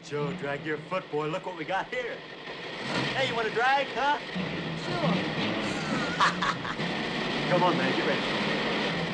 Joe, drag your foot, boy. Look what we got here. Hey, you want to drag, huh? Sure. Come on, man. Get ready.